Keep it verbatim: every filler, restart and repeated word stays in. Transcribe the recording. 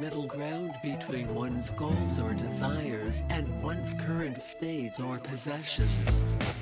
middle ground between one's goals or desires and one's current state or possessions.